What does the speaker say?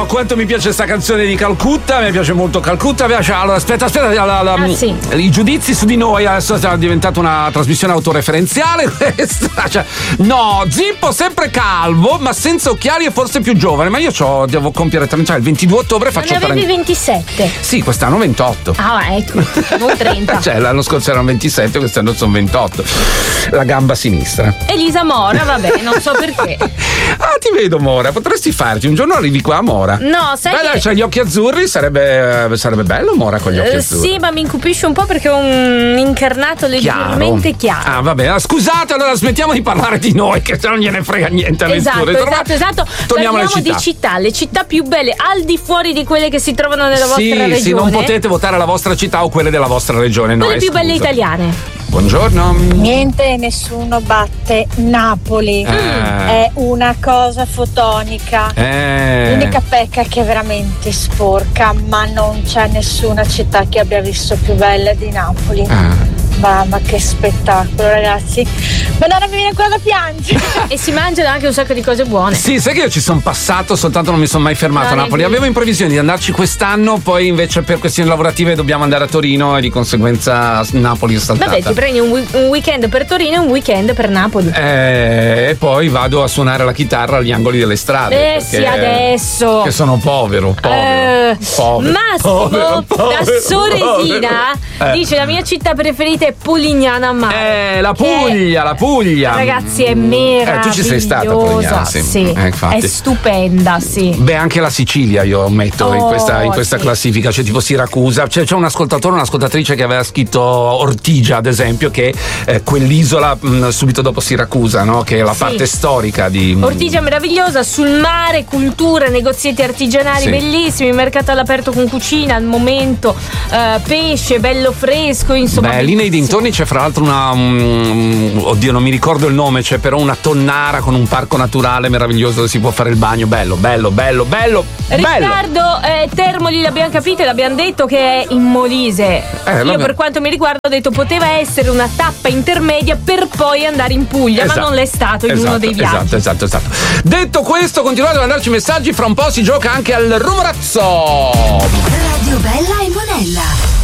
quanto mi piace sta canzone di Calcutta, mi piace molto Calcutta. Allora, aspetta, sì. I giudizi su di noi adesso è diventata una trasmissione autoreferenziale questa. Cioè, no, Zippo sempre calvo, ma senza occhiali e forse più giovane. Ma io devo compiere 30 anni, il 22 ottobre faccio 30. Non avevi 27? Sì, quest'anno 28. Ah, ecco, non 30. Cioè, l'anno scorso erano 27, quest'anno sono 28. La gamba sinistra. Elisa Mora, vabbè, non so perché. Ah, ti vedo Mora, potresti farti un giorno arrivi qua a Mora. No, sai beh, che... c'ha gli occhi azzurri, sarebbe bello Mora con gli occhi azzurri. Sì, ma mi incupisce un po' perché ho un incarnato leggermente chiaro. Ah, vabbè, scusate, allora smettiamo di parlare di noi, che se non gliene frega niente a nessuno. Esatto. Torniamo alle di città, le città più belle al di fuori di quelle che si trovano nella vostra regione. Sì, non potete votare la vostra città o quelle della vostra regione, no? Quelle più belle italiane. Buongiorno. Niente, nessuno batte Napoli. È una cosa fotonica. L'unica pecca è che è veramente sporca, ma non c'è nessuna città che abbia visto più bella di Napoli. Mamma, che spettacolo, ragazzi. Madonna, mi viene ancora da piangere. E si mangiano anche un sacco di cose buone. Sì, sai che io ci sono passato, soltanto non mi sono mai fermato a Napoli. Avevo in previsione di andarci quest'anno, poi invece per questioni lavorative dobbiamo andare a Torino e di conseguenza Napoli è saltata. Vabbè, ti prendi un weekend per Torino e un weekend per Napoli. E poi vado a suonare la chitarra agli angoli delle strade. Sì, adesso. Che sono povero. Massimo da Soresina dice: la mia città preferita è Polignano a Mare. La Puglia. Ragazzi, è meravigliosa. Tu ci sei stata a Polignano, sì. È stupenda, sì. Beh, anche la Sicilia io metto in questa classifica, cioè tipo Siracusa. C'è un ascoltatore, un'ascoltatrice che aveva scritto Ortigia, ad esempio, che è quell'isola subito dopo Siracusa, no? Che è la parte storica di Ortigia meravigliosa, sul mare, cultura, negozietti artigianali bellissimi, mercato all'aperto con cucina al momento, pesce bello fresco, insomma. Beh, lì nei dintorni c'è fra l'altro oddio, non mi ricordo il nome, c'è però una tonnara con un parco naturale meraviglioso dove si può fare il bagno, bello. Riccardo, Termoli l'abbiamo capito e l'abbiamo detto che è in Molise. Io per quanto mi riguarda ho detto poteva essere una tappa intermedia per poi andare in Puglia, ma non l'è stato in uno dei viaggi. Esatto. Detto questo, continuate a mandarci messaggi, fra un po' si gioca anche al rumorazzo. Radio Bella e Monella.